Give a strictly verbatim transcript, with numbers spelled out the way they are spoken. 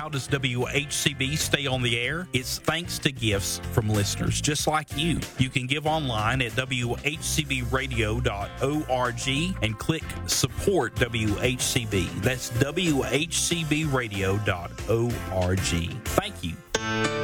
How does W H C B stay on the air? It's thanks to gifts from listeners just like you. You can give online at w h c b radio dot org and click support W H C B. That's w h c b radio dot org. Thank you.